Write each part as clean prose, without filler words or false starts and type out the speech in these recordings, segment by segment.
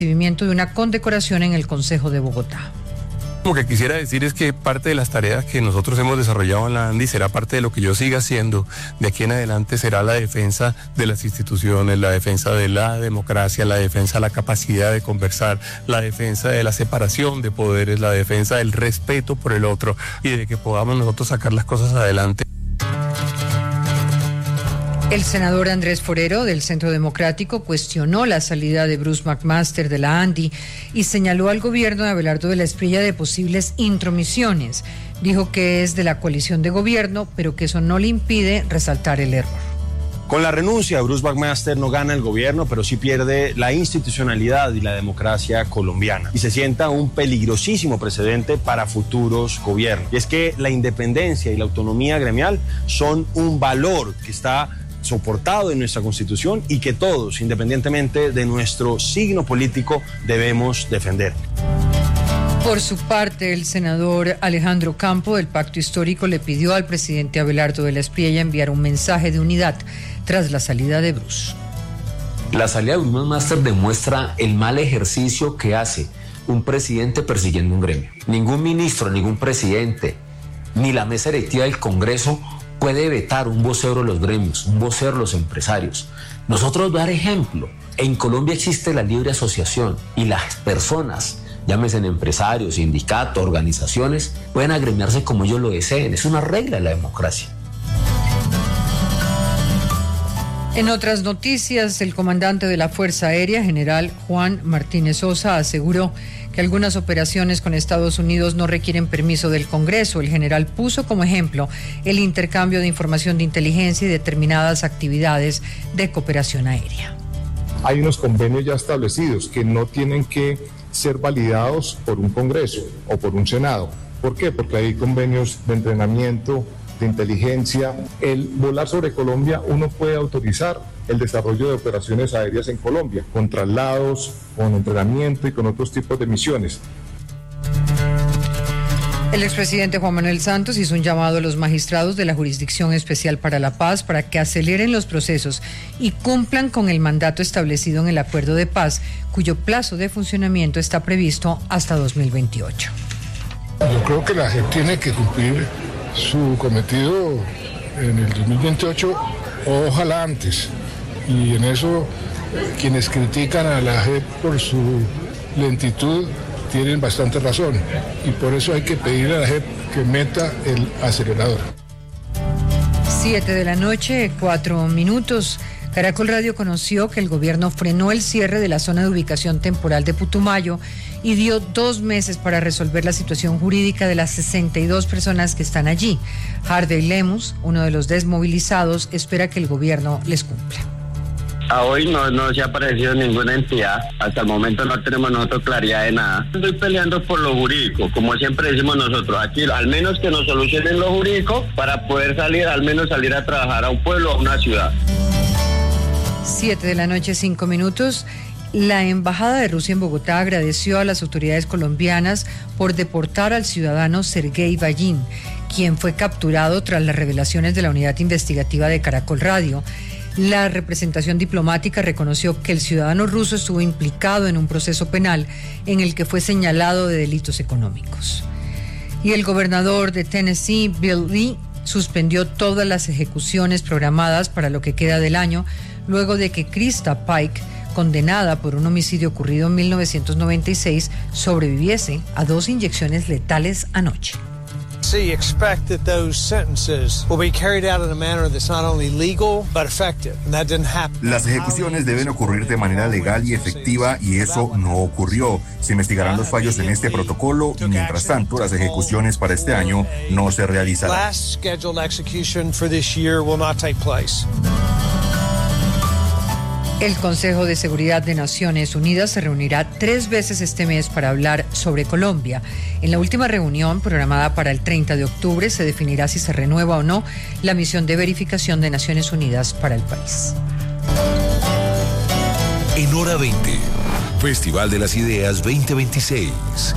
recibimiento de una condecoración en el Consejo de Bogotá. Lo que quisiera decir es que parte de las tareas que nosotros hemos desarrollado en la ANDI será parte de lo que yo siga haciendo de aquí en adelante, será la defensa de las instituciones, la defensa de la democracia, la defensa de la capacidad de conversar, la defensa de la separación de poderes, la defensa del respeto por el otro y de que podamos nosotros sacar las cosas adelante. El senador Andrés Forero del Centro Democrático cuestionó la salida de Bruce McMaster de la ANDI y señaló al gobierno de Abelardo de la Espriella de posibles intromisiones. Dijo que es de la coalición de gobierno, pero que eso no le impide resaltar el error. Con la renuncia de Bruce McMaster no gana el gobierno, pero sí pierde la institucionalidad y la democracia colombiana. Y se sienta un peligrosísimo precedente para futuros gobiernos. Y es que la independencia y la autonomía gremial son un valor que está soportado en nuestra Constitución y que todos, independientemente de nuestro signo político, debemos defender. Por su parte, el senador Alejandro Campo del Pacto Histórico le pidió al presidente Abelardo de la Espriella enviar un mensaje de unidad tras la salida de Bruce. La salida de Bruce McMaster demuestra el mal ejercicio que hace un presidente persiguiendo un gremio. Ningún ministro, ningún presidente, ni la mesa directiva del Congreso puede vetar un vocero de los gremios, un vocero de los empresarios. Nosotros dar ejemplo. En Colombia existe la libre asociación y las personas, llámese empresarios, sindicatos, organizaciones, pueden agremiarse como ellos lo deseen. Es una regla de la democracia. En otras noticias, el comandante de la Fuerza Aérea, general Juan Martínez Sosa, aseguró que algunas operaciones con Estados Unidos no requieren permiso del Congreso. El general puso como ejemplo el intercambio de información de inteligencia y determinadas actividades de cooperación aérea. Hay unos convenios ya establecidos que no tienen que ser validados por un Congreso o por un Senado. ¿Por qué? Porque hay convenios de entrenamiento, de inteligencia. El volar sobre Colombia, uno puede autorizar el desarrollo de operaciones aéreas en Colombia, con traslados, con entrenamiento y con otros tipos de misiones. El expresidente Juan Manuel Santos hizo un llamado a los magistrados de la Jurisdicción Especial para la Paz para que aceleren los procesos y cumplan con el mandato establecido en el Acuerdo de Paz, cuyo plazo de funcionamiento está previsto hasta 2028. Yo creo que la JEP tiene que cumplir su cometido en el 2028, ojalá antes. Y en eso, quienes critican a la JEP por su lentitud tienen bastante razón. Y por eso hay que pedirle a la JEP que meta el acelerador. 7:04 p.m. Caracol Radio conoció que el gobierno frenó el cierre de la zona de ubicación temporal de Putumayo y dio 2 meses para resolver la situación jurídica de las 62 personas que están allí. Harvey Lemus, uno de los desmovilizados, espera que el gobierno les cumpla. A hoy no se ha aparecido ninguna entidad. Hasta el momento no tenemos nosotros claridad de nada. Estoy peleando por lo jurídico, como siempre decimos nosotros. Aquí al menos que nos solucionen lo jurídico para poder al menos salir a trabajar a un pueblo o a una ciudad. 7:05 p.m. La Embajada de Rusia en Bogotá agradeció a las autoridades colombianas por deportar al ciudadano Sergei Vallín, quien fue capturado tras las revelaciones de la unidad investigativa de Caracol Radio. La representación diplomática reconoció que el ciudadano ruso estuvo implicado en un proceso penal en el que fue señalado de delitos económicos. Y el gobernador de Tennessee, Bill Lee, suspendió todas las ejecuciones programadas para lo que queda del año, luego de que Krista Pike, condenada por un homicidio ocurrido en 1996, sobreviviese a 2 inyecciones letales anoche. Expect that those sentences will be carried out in a manner that's not only legal but effective, and that didn't happen. Las ejecuciones deben ocurrir de manera legal y efectiva y eso no ocurrió. Se investigarán los fallos en este protocolo y mientras tanto las ejecuciones para este año no se realizarán. Last scheduled execution for this year will not take place. El Consejo de Seguridad de Naciones Unidas se reunirá 3 veces este mes para hablar sobre Colombia. En la última reunión, programada para el 30 de octubre, se definirá si se renueva o no la misión de verificación de Naciones Unidas para el país. En Hora 20, Festival de las Ideas 2026.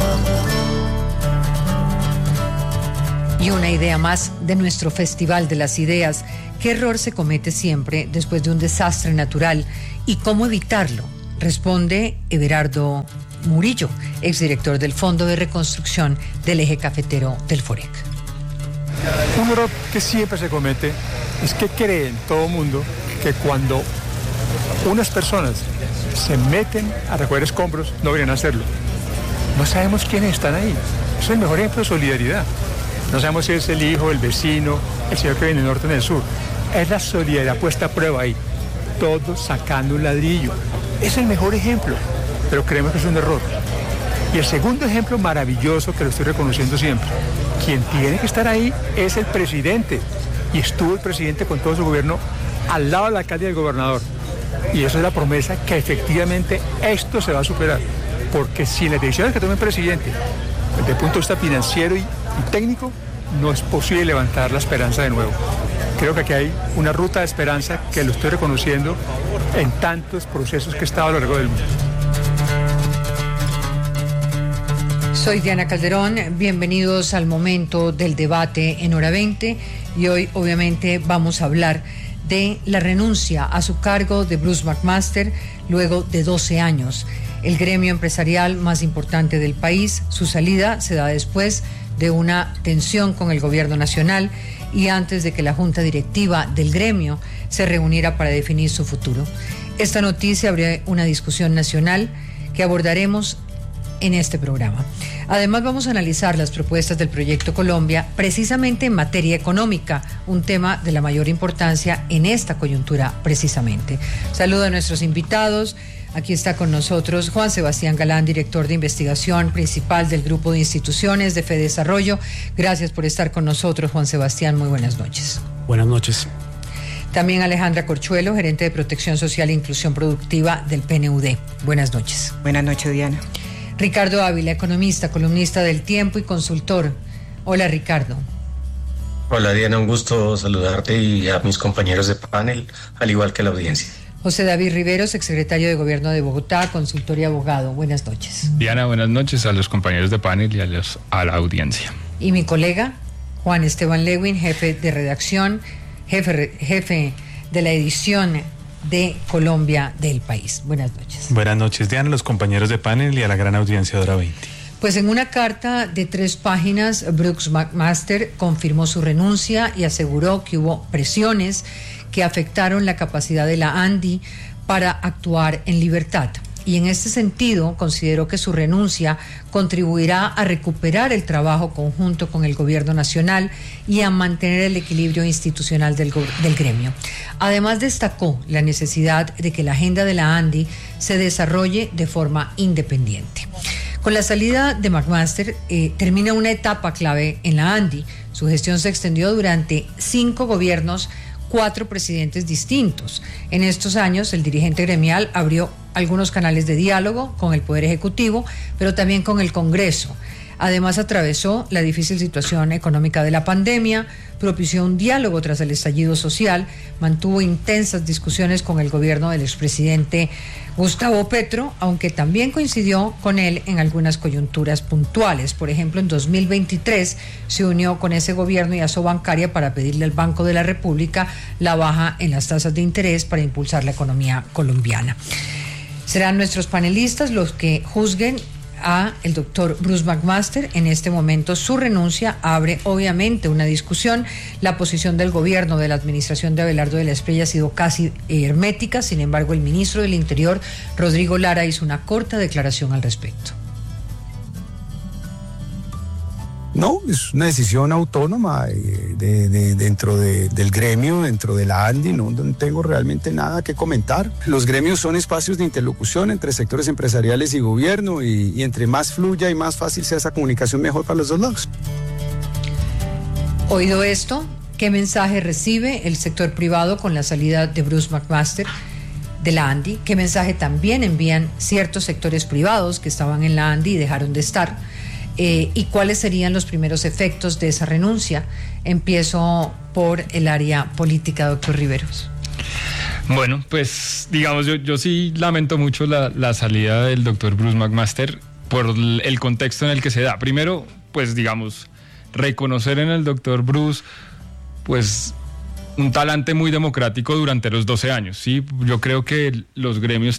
Y una idea más de nuestro Festival de las Ideas. ¿Qué error se comete siempre después de un desastre natural y cómo evitarlo? Responde Everardo Murillo, exdirector del Fondo de Reconstrucción del Eje Cafetero del FOREC. Un error que siempre se comete es que creen todo el mundo que cuando unas personas se meten a recoger escombros no deberían hacerlo. No sabemos quiénes están ahí. Es el mejor ejemplo de solidaridad. No sabemos si es el hijo, el vecino, el señor que viene del norte o del sur. Es la solidaridad puesta a prueba ahí. Todos sacando un ladrillo. Es el mejor ejemplo, pero creemos que es un error. Y el segundo ejemplo maravilloso, que lo estoy reconociendo siempre, quien tiene que estar ahí es el presidente. Y estuvo el presidente con todo su gobierno al lado del alcalde y del gobernador. Y esa es la promesa, que efectivamente esto se va a superar. Porque sin las decisiones que tome el presidente, desde el punto de vista financiero y técnico, no es posible levantar la esperanza de nuevo. Creo que aquí hay una ruta de esperanza que lo estoy reconociendo en tantos procesos que he estado a lo largo del mundo. Soy Diana Calderón, bienvenidos al momento del debate en Hora 20 y hoy obviamente vamos a hablar de la renuncia a su cargo de Bruce McMaster luego de 12 años. El gremio empresarial más importante del país, su salida se da después de una tensión con el gobierno nacional y antes de que la junta directiva del gremio se reuniera para definir su futuro. Esta noticia abre una discusión nacional que abordaremos en este programa. Además, vamos a analizar las propuestas del Proyecto Colombia precisamente en materia económica, un tema de la mayor importancia en esta coyuntura precisamente. Saludo a nuestros invitados. Aquí está con nosotros Juan Sebastián Galán, director de investigación principal del Grupo de Instituciones de FEDesarrollo. Gracias por estar con nosotros, Juan Sebastián. Muy buenas noches. Buenas noches. También Alejandra Corchuelo, gerente de Protección Social e Inclusión Productiva del PNUD. Buenas noches. Buenas noches, Diana. Ricardo Ávila, economista, columnista del Tiempo y consultor. Hola, Ricardo. Hola, Diana, un gusto saludarte y a mis compañeros de panel, al igual que la audiencia. José David Riveros, exsecretario de Gobierno de Bogotá, consultor y abogado. Buenas noches. Diana, buenas noches a los compañeros de panel y a la audiencia. Y mi colega, Juan Esteban Lewin, jefe de redacción, jefe de la edición de Colombia del País. Buenas noches. Buenas noches, Diana, a los compañeros de panel y a la gran audiencia de Hora 20. Pues en una carta de 3 páginas, Bruce McMaster confirmó su renuncia y aseguró que hubo presiones que afectaron la capacidad de la ANDI para actuar en libertad. Y en este sentido, consideró que su renuncia contribuirá a recuperar el trabajo conjunto con el gobierno nacional y a mantener el equilibrio institucional del gremio. Además, destacó la necesidad de que la agenda de la ANDI se desarrolle de forma independiente. Con la salida de McMaster, termina una etapa clave en la ANDI. Su gestión se extendió durante 5 gobiernos, 4 presidentes distintos. En estos años, el dirigente gremial abrió algunos canales de diálogo con el Poder Ejecutivo, pero también con el Congreso. Además, atravesó la difícil situación económica de la pandemia, propició un diálogo tras el estallido social, mantuvo intensas discusiones con el gobierno del expresidente Gustavo Petro, aunque también coincidió con él en algunas coyunturas puntuales. Por ejemplo, en 2023 se unió con ese gobierno y Asobancaria para pedirle al Banco de la República la baja en las tasas de interés para impulsar la economía colombiana. Serán nuestros panelistas los que juzguen a el doctor Bruce McMaster. En este momento su renuncia abre obviamente una discusión. La posición del gobierno de la administración de Abelardo de la Espriella ha sido casi hermética. Sin embargo, el ministro del Interior, Rodrigo Lara, hizo una corta declaración al respecto. No, es una decisión autónoma dentro del gremio, dentro de la ANDI, no tengo realmente nada que comentar. Los gremios son espacios de interlocución entre sectores empresariales y gobierno y entre más fluya y más fácil sea esa comunicación, mejor para los dos lados. Oído esto, ¿qué mensaje recibe el sector privado con la salida de Bruce McMaster de la ANDI? ¿Qué mensaje también envían ciertos sectores privados que estaban en la ANDI y dejaron de estar? ¿Y cuáles serían los primeros efectos de esa renuncia? Empiezo por el área política, doctor Riveros. Bueno, pues digamos, yo sí lamento mucho la salida del doctor Bruce McMaster por el contexto en el que se da. Primero, pues digamos, reconocer en el doctor Bruce, pues un talante muy democrático durante los 12 años, ¿sí? Yo creo que los gremios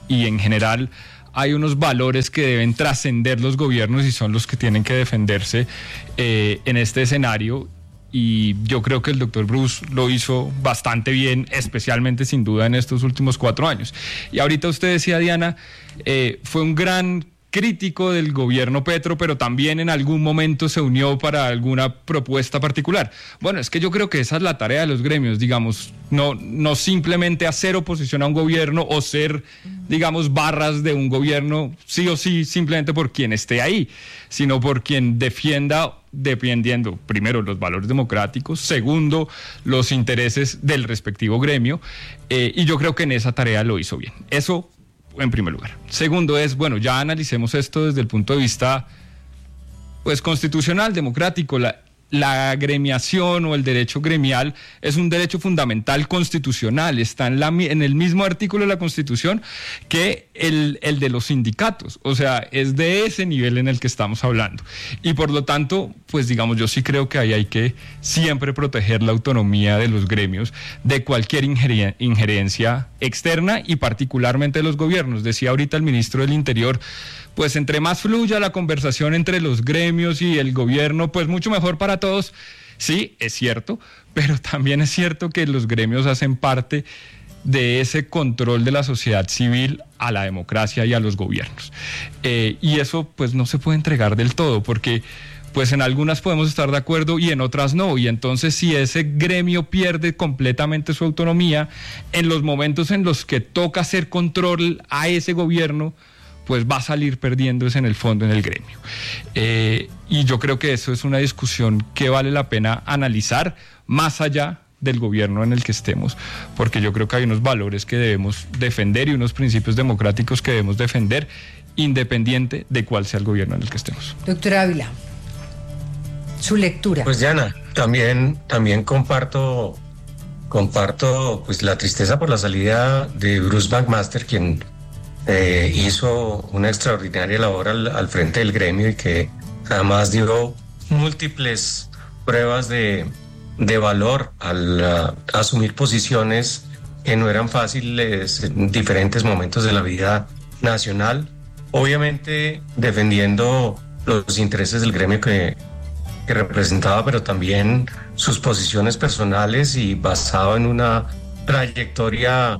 y en general hay unos valores que deben trascender los gobiernos y son los que tienen que defenderse en este escenario. Y yo creo que el doctor Bruce lo hizo bastante bien, especialmente sin duda en estos últimos 4 años. Y ahorita usted decía, Diana, fue un gran crítico del gobierno Petro, pero también en algún momento se unió para alguna propuesta particular. Bueno, es que yo creo que esa es la tarea de los gremios, digamos, no simplemente hacer oposición a un gobierno o ser, digamos, barras de un gobierno sí o sí simplemente por quien esté ahí, sino por quien dependiendo, primero, los valores democráticos, segundo, los intereses del respectivo gremio, y yo creo que en esa tarea lo hizo bien. Eso en primer lugar. Segundo es, bueno, ya analicemos esto desde el punto de vista pues constitucional, democrático. La gremiación o el derecho gremial es un derecho fundamental constitucional, está en el mismo artículo de la Constitución que el de los sindicatos, o sea, es de ese nivel en el que estamos hablando. Y por lo tanto, pues digamos, yo sí creo que ahí hay que siempre proteger la autonomía de los gremios de cualquier injerencia externa y particularmente de los gobiernos. Decía ahorita el ministro del Interior, pues entre más fluya la conversación entre los gremios y el gobierno, pues mucho mejor para todos. Sí, es cierto, pero también es cierto que los gremios hacen parte de ese control de la sociedad civil a la democracia y a los gobiernos. Y eso pues no se puede entregar del todo, porque pues en algunas podemos estar de acuerdo y en otras no, y entonces si ese gremio pierde completamente su autonomía, en los momentos en los que toca hacer control a ese gobierno, pues va a salir perdiéndose en el fondo en el gremio. Y yo creo que eso es una discusión que vale la pena analizar más allá del gobierno en el que estemos, porque yo creo que hay unos valores que debemos defender y unos principios democráticos que debemos defender independiente de cuál sea el gobierno en el que estemos. Doctor Ávila, su lectura. Pues Diana, también comparto pues la tristeza por la salida de Bruce McMaster, quien hizo una extraordinaria labor al frente del gremio y que además dio múltiples pruebas de valor al asumir posiciones que no eran fáciles en diferentes momentos de la vida nacional, obviamente defendiendo los intereses del gremio que representaba, pero también sus posiciones personales y basado en una trayectoria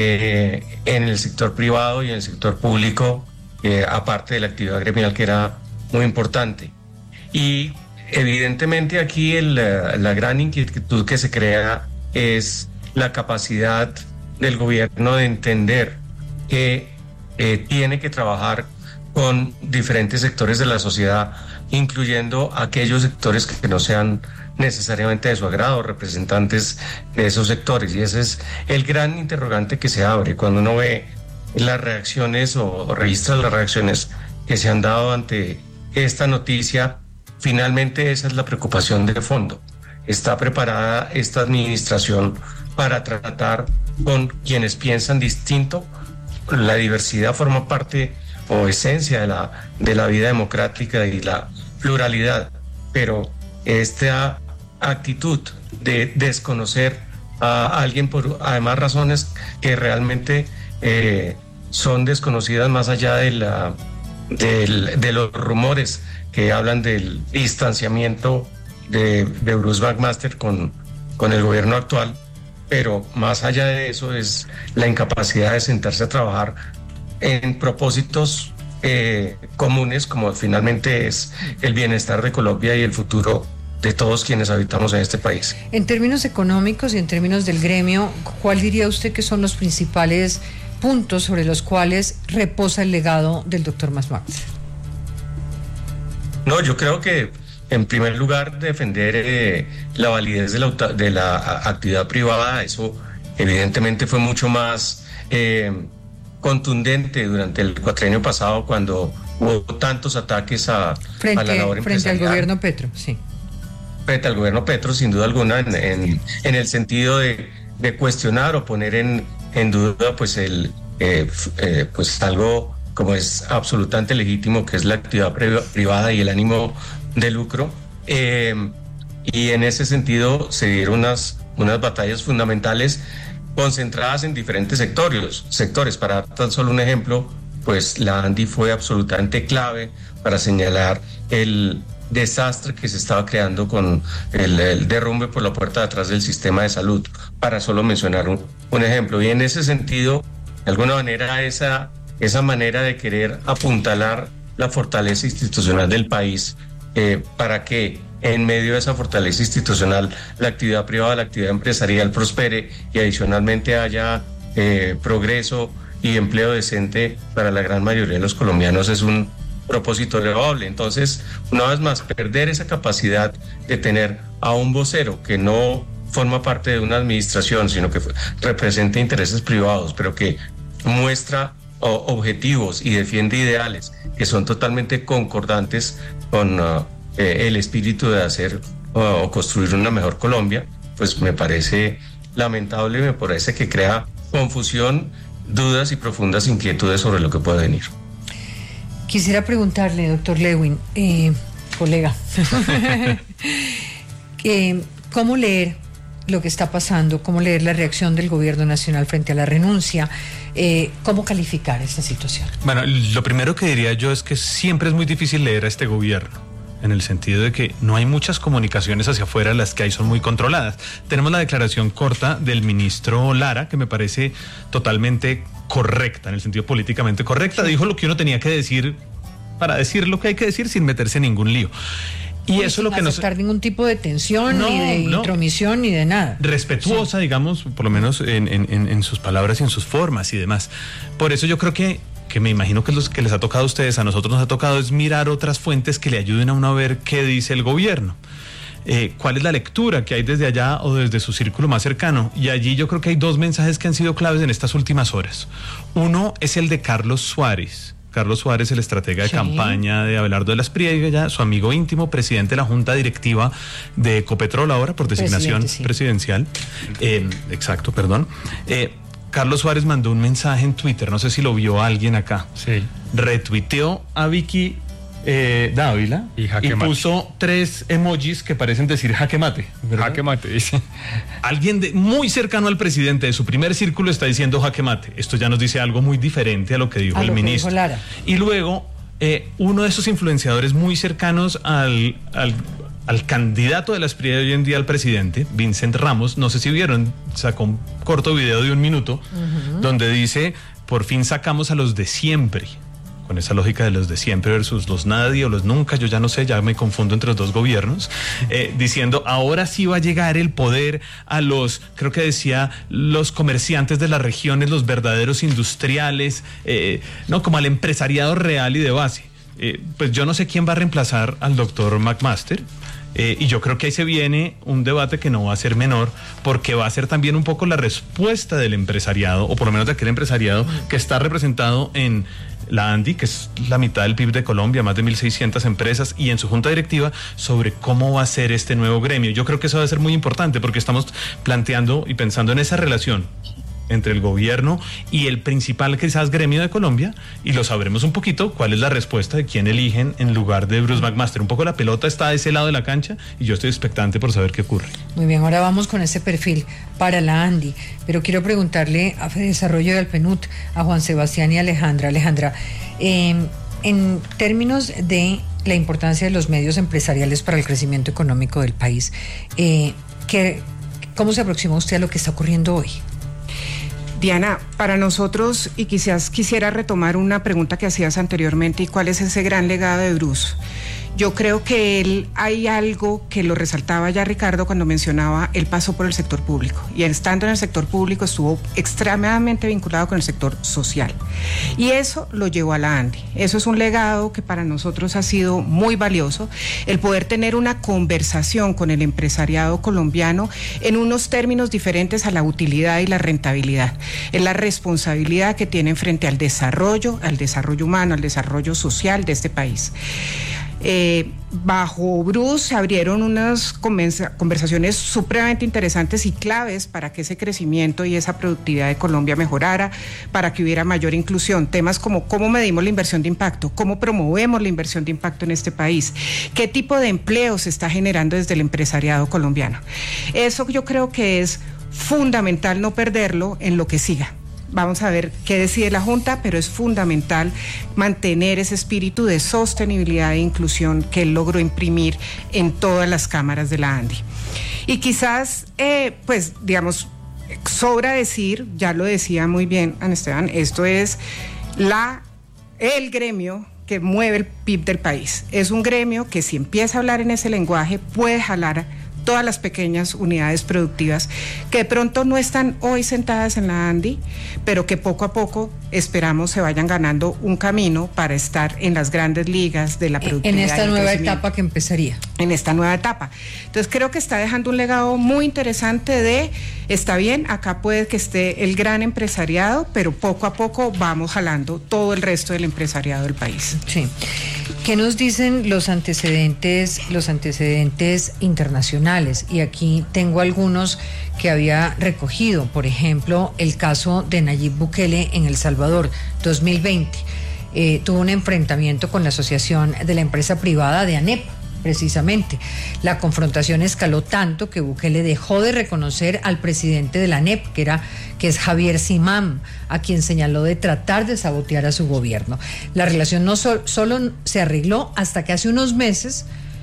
en el sector privado y en el sector público, aparte de la actividad gremial que era muy importante. Y evidentemente aquí la gran inquietud que se crea es la capacidad del gobierno de entender que tiene que trabajar con diferentes sectores de la sociedad, incluyendo aquellos sectores que no sean necesariamente de su agrado, representantes de esos sectores. Y ese es el gran interrogante que se abre cuando uno ve las reacciones o registra las reacciones que se han dado ante esta noticia. Finalmente esa es la preocupación de fondo. ¿Está preparada esta administración para tratar con quienes piensan distinto? La diversidad forma parte o esencia de la vida democrática y la pluralidad, pero esta actitud de desconocer a alguien por además razones que realmente son desconocidas más allá de los rumores que hablan del distanciamiento de Bruce McMaster con el gobierno actual, pero más allá de eso es la incapacidad de sentarse a trabajar en propósitos comunes, como finalmente es el bienestar de Colombia y el futuro de todos quienes habitamos en este país. En términos económicos y en términos del gremio, ¿cuál diría usted que son los principales puntos sobre los cuales reposa el legado del doctor McMaster? No, yo creo que en primer lugar defender la validez de la actividad privada. Eso evidentemente fue mucho más contundente durante el cuatrienio pasado, cuando hubo tantos ataques a la labor empresarial. Frente al gobierno Petro, sí. Frente al gobierno Petro, sin duda alguna, en el sentido de cuestionar o poner en duda pues pues algo como es absolutamente legítimo, que es la actividad privada y el ánimo de lucro. Y en ese sentido se dieron unas batallas fundamentales concentradas en diferentes sectores. Para dar tan solo un ejemplo, pues la ANDI fue absolutamente clave para señalar el desastre que se estaba creando con el derrumbe por la puerta de atrás del sistema de salud, para solo mencionar un ejemplo. Y en ese sentido, de alguna manera, esa manera de querer apuntalar la fortaleza institucional del país, para que en medio de esa fortaleza institucional la actividad privada, la actividad empresarial prospere y adicionalmente haya progreso y empleo decente para la gran mayoría de los colombianos, es un propósito elevable. Entonces, una vez más, perder esa capacidad de tener a un vocero que no forma parte de una administración, sino que representa intereses privados, pero que muestra objetivos y defiende ideales que son totalmente concordantes con el espíritu de hacer o construir una mejor Colombia, pues me parece lamentable, me parece que crea confusión, dudas y profundas inquietudes sobre lo que puede venir. Quisiera preguntarle, doctor Lewin, colega, ¿cómo leer lo que está pasando? ¿Cómo leer la reacción del gobierno nacional frente a la renuncia? ¿Cómo calificar esta situación? Bueno, lo primero que diría yo es que siempre es muy difícil leer a este gobierno, en el sentido de que no hay muchas comunicaciones hacia afuera, las que hay son muy controladas. Tenemos la declaración corta del ministro Lara, que me parece totalmente correcta, en el sentido políticamente correcta. Sí. Dijo lo que uno tenía que decir para decir lo que hay que decir sin meterse en ningún lío. Y eso es lo que nos... Sin aceptar ningún tipo de tensión, ni de intromisión, ni de nada. Respetuosa, sí, digamos, por lo menos en sus palabras y en sus formas y demás. Por eso yo creo que me imagino que los que les ha tocado a ustedes, a nosotros nos ha tocado es mirar otras fuentes que le ayuden a uno a ver qué dice el gobierno. ¿Cuál es la lectura que hay desde allá o desde su círculo más cercano? Y allí yo creo que hay dos mensajes que han sido claves en estas últimas horas. Uno es el de Carlos Suárez. Carlos Suárez, el estratega de campaña de Abelardo de la Espriella, su amigo íntimo, presidente de la Junta Directiva de Ecopetrol ahora, por designación presidencial. Exacto, perdón. Carlos Suárez mandó un mensaje en Twitter, no sé si lo vio alguien acá. Sí. Retuiteó a Vicky Dávila y puso 3 emojis que parecen decir jaque mate, ¿verdad? Jaque mate, dice. Alguien muy cercano al presidente de su primer círculo está diciendo jaque mate. Esto ya nos dice algo muy diferente a lo que dijo el ministro. Y luego, uno de esos influenciadores muy cercanos al candidato de la Espriella hoy en día al presidente, Vincent Ramos, no sé si vieron, sacó un corto video de 1 minuto, donde dice, por fin sacamos a los de siempre, con esa lógica de los de siempre versus los nadie o los nunca, yo ya no sé, ya me confundo entre los dos gobiernos, diciendo, ahora sí va a llegar el poder a los, creo que decía, los comerciantes de las regiones, los verdaderos industriales, no, como al empresariado real y de base. Pues yo no sé quién va a reemplazar al doctor McMaster. Y yo creo que ahí se viene un debate que no va a ser menor, porque va a ser también un poco la respuesta del empresariado, o por lo menos de aquel empresariado que está representado en la ANDI, que es la mitad del PIB de Colombia, más de 1.600 empresas, y en su junta directiva, sobre cómo va a ser este nuevo gremio. Yo creo que eso va a ser muy importante, porque estamos planteando y pensando en esa relación entre el gobierno y el principal quizás gremio de Colombia, y lo sabremos un poquito cuál es la respuesta de quién eligen en lugar de Bruce McMaster. Un poco la pelota está de ese lado de la cancha y yo estoy expectante por saber qué ocurre. Muy bien, ahora vamos con ese perfil para la ANDI, pero quiero preguntarle a Desarrollo del PNUD, a Juan Sebastián y Alejandra. Alejandra, en términos de la importancia de los medios empresariales para el crecimiento económico del país, ¿cómo se aproxima usted a lo que está ocurriendo hoy? Diana, para nosotros, y quizás quisiera retomar una pregunta que hacías anteriormente, ¿y cuál es ese gran legado de Bruce? Yo creo que hay algo que lo resaltaba ya Ricardo cuando mencionaba el paso por el sector público, y estando en el sector público estuvo extremadamente vinculado con el sector social, y eso lo llevó a la ANDI. Eso es un legado que para nosotros ha sido muy valioso, el poder tener una conversación con el empresariado colombiano en unos términos diferentes a la utilidad y la rentabilidad, es la responsabilidad que tienen frente al desarrollo humano, al desarrollo social de este país. Bajo Bruce se abrieron unas conversaciones supremamente interesantes y claves para que ese crecimiento y esa productividad de Colombia mejorara, para que hubiera mayor inclusión. Temas como cómo medimos la inversión de impacto, cómo promovemos la inversión de impacto en este país, qué tipo de empleo se está generando desde el empresariado colombiano. Eso yo creo que es fundamental no perderlo en lo que siga. Vamos a ver qué decide la Junta, pero es fundamental mantener ese espíritu de sostenibilidad e inclusión que él logró imprimir en todas las cámaras de la ANDI. Y quizás, pues, digamos, sobra decir, ya lo decía muy bien Ana Esteban, esto es el gremio que mueve el PIB del país. Es un gremio que si empieza a hablar en ese lenguaje puede jalar todas las pequeñas unidades productivas que de pronto no están hoy sentadas en la ANDI, pero que poco a poco esperamos se vayan ganando un camino para estar en las grandes ligas de la productividad. En esta nueva etapa que empezaría. En esta nueva etapa. Entonces creo que está dejando un legado muy interesante de, está bien, acá puede que esté el gran empresariado, pero poco a poco vamos jalando todo el resto del empresariado del país. Sí. ¿Qué nos dicen los antecedentes internacionales? Y aquí tengo algunos que había recogido, por ejemplo, el caso de Nayib Bukele en El Salvador, 2020. Tuvo un enfrentamiento con la Asociación de la Empresa Privada de ANEP, precisamente. La confrontación escaló tanto que Bukele dejó de reconocer al presidente de la ANEP, que es Javier Simam, a quien señaló de tratar de sabotear a su gobierno. La relación no solo se arregló hasta que hace unos meses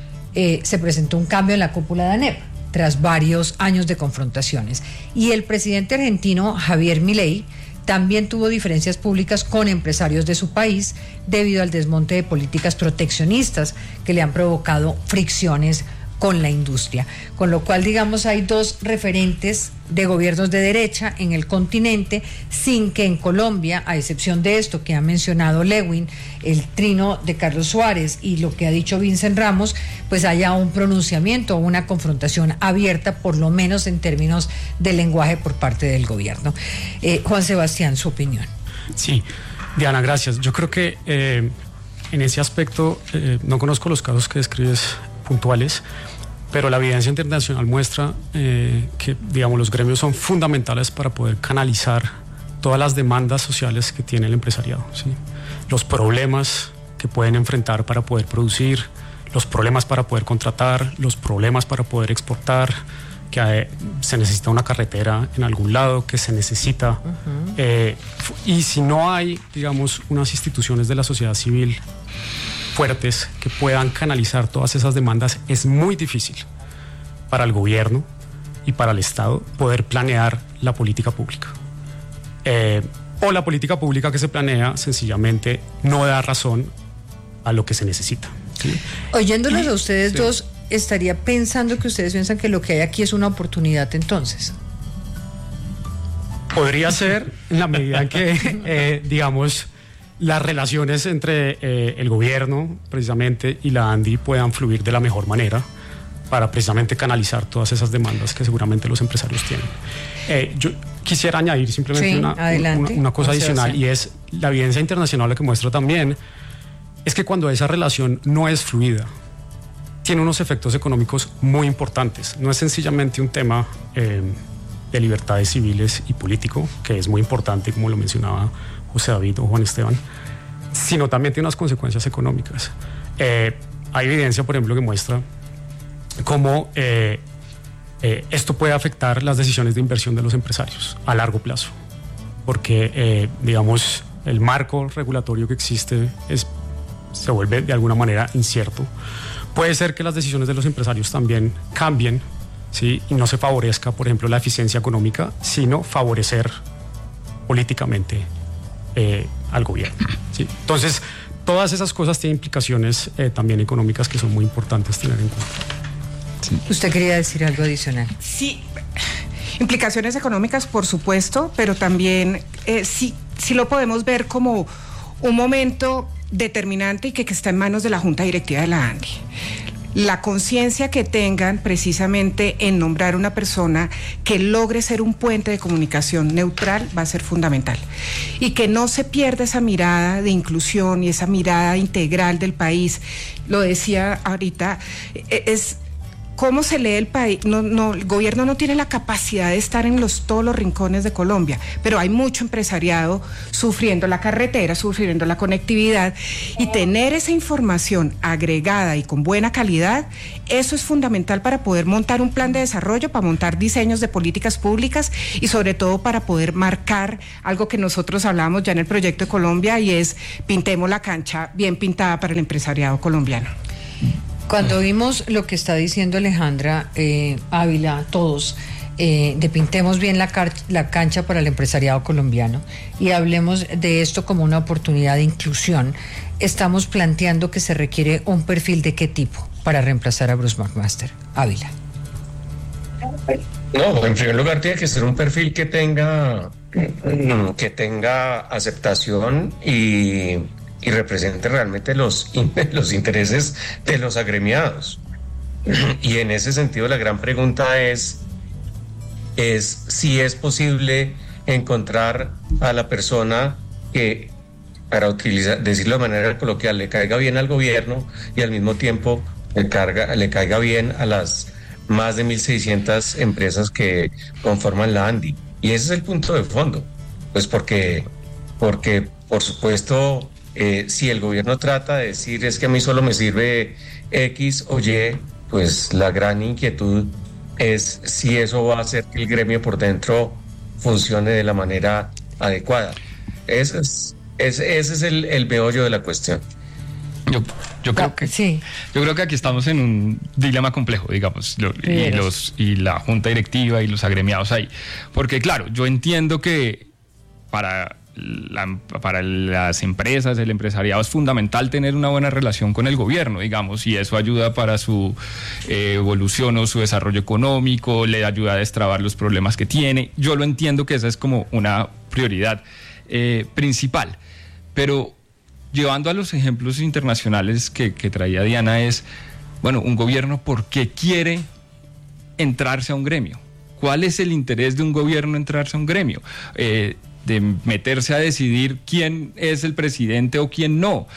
se presentó un cambio en la cúpula de ANEP, tras varios años de confrontaciones. Y el presidente argentino Javier Milei también tuvo diferencias públicas con empresarios de su país debido al desmonte de políticas proteccionistas que le han provocado fricciones con la industria. Con lo cual, digamos, hay dos referentes de gobiernos de derecha en el continente, sin que en Colombia, a excepción de esto que ha mencionado Lewin, el trino de Carlos Suárez y lo que ha dicho Vincent Ramos, pues haya un pronunciamiento o una confrontación abierta, por lo menos en términos de lenguaje por parte del gobierno. Juan Sebastián, su opinión. Sí, Diana, gracias. Yo creo que en ese aspecto no conozco los casos que describes puntuales, pero la evidencia internacional muestra que, digamos, los gremios son fundamentales para poder canalizar todas las demandas sociales que tiene el empresariado, ¿sí? Los problemas que pueden enfrentar para poder producir, los problemas para poder contratar, los problemas para poder exportar, que se necesita una carretera en algún lado, que se necesita, y si no hay, digamos, unas instituciones de la sociedad civil fuertes que puedan canalizar todas esas demandas, es muy difícil para el gobierno y para el Estado poder planear la política pública. O la política pública que se planea sencillamente no da razón a lo que se necesita, ¿sí? Oyéndolos a ustedes dos, estaría pensando que ustedes piensan que lo que hay aquí es una oportunidad entonces. Podría ser, en la medida en que, digamos, las relaciones entre el gobierno precisamente y la ANDI puedan fluir de la mejor manera para precisamente canalizar todas esas demandas que seguramente los empresarios tienen. Yo quisiera añadir simplemente una cosa adicional, y es la evidencia internacional lo que muestra también es que cuando esa relación no es fluida, tiene unos efectos económicos muy importantes. No es sencillamente un tema de libertades civiles y político, que es muy importante, como lo mencionaba José David o Juan Esteban, sino también tiene unas consecuencias económicas. Hay evidencia, por ejemplo, que muestra cómo esto puede afectar las decisiones de inversión de los empresarios a largo plazo, porque, digamos, el marco regulatorio que existe se vuelve de alguna manera incierto. Puede ser que las decisiones de los empresarios también cambien, ¿sí? Y no se favorezca, por ejemplo, la eficiencia económica, sino favorecer políticamente al gobierno, ¿sí? Entonces, todas esas cosas tienen implicaciones también económicas que son muy importantes tener en cuenta. Sí. ¿Usted quería decir algo adicional? Sí, implicaciones económicas, por supuesto, pero también sí lo podemos ver como un momento determinante y que está en manos de la Junta Directiva de la ANDI. La conciencia que tengan precisamente en nombrar una persona que logre ser un puente de comunicación neutral va a ser fundamental. Y que no se pierda esa mirada de inclusión y esa mirada integral del país. Lo decía ahorita, ¿Cómo se lee el país? El gobierno no tiene la capacidad de estar en todos los rincones de Colombia, pero hay mucho empresariado sufriendo la carretera, sufriendo la conectividad, y tener esa información agregada y con buena calidad, eso es fundamental para poder montar un plan de desarrollo, para montar diseños de políticas públicas y sobre todo para poder marcar algo que nosotros hablamos ya en el proyecto de Colombia, y es pintemos la cancha bien pintada para el empresariado colombiano. Cuando vimos lo que está diciendo Alejandra Ávila, todos, de pintemos bien la cancha para el empresariado colombiano y hablemos de esto como una oportunidad de inclusión, estamos planteando que se requiere un perfil de qué tipo para reemplazar a Bruce McMaster. Ávila. No, en primer lugar tiene que ser un perfil que tenga aceptación y represente realmente los intereses de los agremiados. Y en ese sentido la gran pregunta es si es posible encontrar a la persona que, para decirlo de manera coloquial, le caiga bien al gobierno y al mismo tiempo le caiga bien a las más de 1.600 empresas que conforman la ANDI. Y ese es el punto de fondo, pues porque por supuesto, si el gobierno trata de decir es que a mí solo me sirve X o Y, pues la gran inquietud es si eso va a hacer que el gremio por dentro funcione de la manera adecuada. Ese es el meollo de la cuestión. Yo creo que sí. Yo creo que aquí estamos en un dilema complejo, digamos, y la junta directiva y los agremiados ahí, porque claro, yo entiendo que para las empresas, el empresariado, es fundamental tener una buena relación con el gobierno, digamos, y eso ayuda para su evolución o su desarrollo económico, le ayuda a destrabar los problemas que tiene. Yo lo entiendo que esa es como una prioridad principal, pero llevando a los ejemplos internacionales que traía Diana, es, bueno, un gobierno, ¿por qué quiere entrarse a un gremio? ¿Cuál es el interés de un gobierno entrarse a un gremio? De meterse a decidir quién es el presidente o quién no.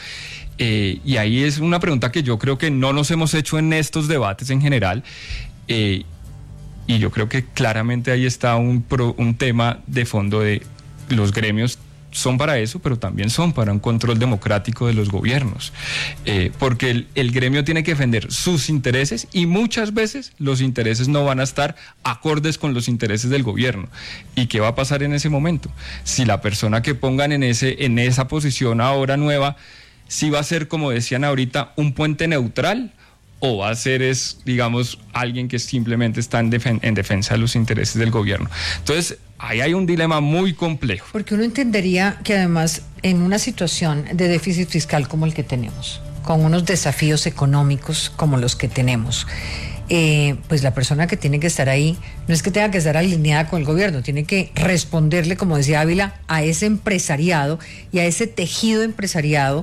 Y ahí es una pregunta que yo creo que no nos hemos hecho en estos debates en general, y yo creo que claramente ahí está un tema de fondo de los gremios. Son para eso, pero también son para un control democrático de los gobiernos, porque el gremio tiene que defender sus intereses y muchas veces los intereses no van a estar acordes con los intereses del gobierno. ¿Y qué va a pasar en ese momento? Si la persona que pongan en esa posición ahora nueva, si va a ser, como decían ahorita, un puente neutral, o va a ser, digamos, alguien que simplemente está en defensa de los intereses del gobierno. Entonces, ahí hay un dilema muy complejo. Porque uno entendería que además, en una situación de déficit fiscal como el que tenemos, con unos desafíos económicos como los que tenemos, pues la persona que tiene que estar ahí no es que tenga que estar alineada con el gobierno, tiene que responderle, como decía Ávila, a ese empresariado y a ese tejido empresarial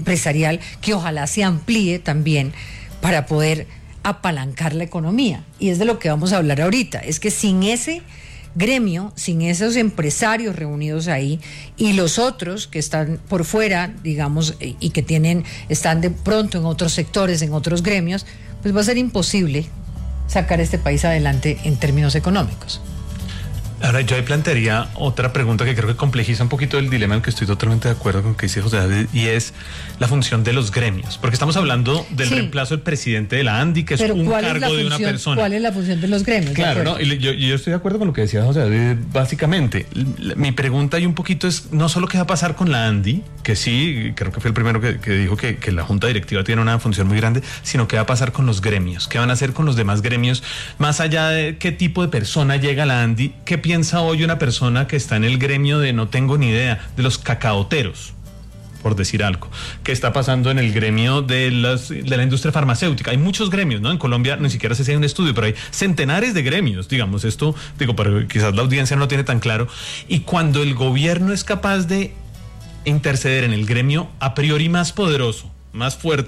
que ojalá se amplíe también para poder apalancar la economía. Y es de lo que vamos a hablar ahorita. Es que sin ese gremio, sin esos empresarios reunidos ahí y los otros que están por fuera, digamos, y que están de pronto en otros sectores, en otros gremios, pues va a ser imposible sacar este país adelante en términos económicos. Ahora, yo ahí plantearía otra pregunta que creo que complejiza un poquito el dilema, en que estoy totalmente de acuerdo con lo que dice José David, y es la función de los gremios. Porque estamos hablando del reemplazo del presidente de la ANDI, que es un cargo de una persona. ¿Cuál es la función de los gremios? Claro, ¿no? Y yo estoy de acuerdo con lo que decía José David, básicamente. Mi pregunta ahí un poquito es, no solo qué va a pasar con la ANDI, que sí, creo que fue el primero que dijo que la junta directiva tiene una función muy grande, sino qué va a pasar con los gremios, qué van a hacer con los demás gremios, más allá de qué tipo de persona llega a la ANDI, qué piensa hoy una persona que está en el gremio de, no tengo ni idea, de los cacaoteros, por decir algo, qué está pasando en el gremio de la industria farmacéutica. Hay muchos gremios, ¿no? En Colombia ni siquiera se hace un estudio, pero hay centenares de gremios, digamos, esto, pero quizás la audiencia no lo tiene tan claro. Y cuando el gobierno es capaz de interceder en el gremio a priori más poderoso, más fuerte,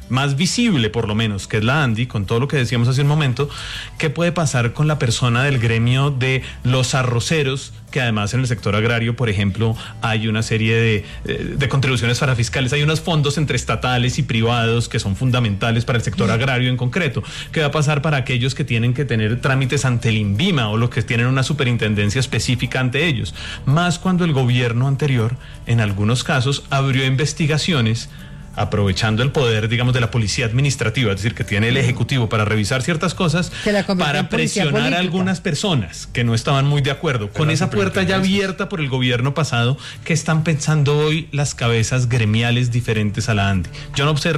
más visible por lo menos, que es la ANDI, con todo lo que decíamos hace un momento, ¿qué puede pasar con la persona del gremio de los arroceros? Que además en el sector agrario, por ejemplo, hay una serie de contribuciones parafiscales, hay unos fondos entre estatales y privados que son fundamentales para el sector agrario en concreto. ¿Qué va a pasar para aquellos que tienen que tener trámites ante el INVIMA o los que tienen una superintendencia específica ante ellos? Más cuando el gobierno anterior, en algunos casos, abrió investigaciones aprovechando el poder, digamos, de la policía administrativa, es decir, que tiene el Ejecutivo para revisar ciertas cosas, para presionar a algunas personas que no estaban muy de acuerdo. Con esa puerta ya abierta por el gobierno pasado, ¿qué están pensando hoy las cabezas gremiales diferentes a la ANDI? Yo no observo